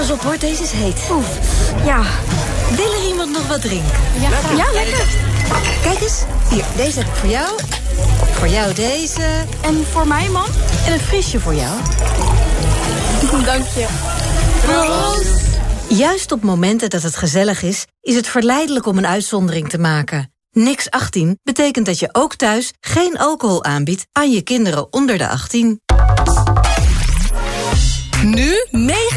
Pas op hoor, deze is heet. Oeh, ja. Wil er iemand nog wat drinken? Ja, lekker. Kijk eens, hier, deze heb ik voor jou. Voor jou deze. En voor mij, man? En een frisje voor jou. Dank je. Proost. Juist op momenten dat het gezellig is het verleidelijk om een uitzondering te maken. Niks 18 betekent dat je ook thuis geen alcohol aanbiedt aan je kinderen onder de 18. Nu mega